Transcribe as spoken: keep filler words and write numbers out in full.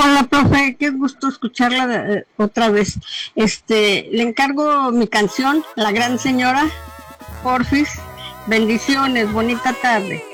Hola, profe, qué gusto escucharla eh, otra vez. Este, le encargo mi canción, La Gran Señora, porfis. Bendiciones, bonita tarde.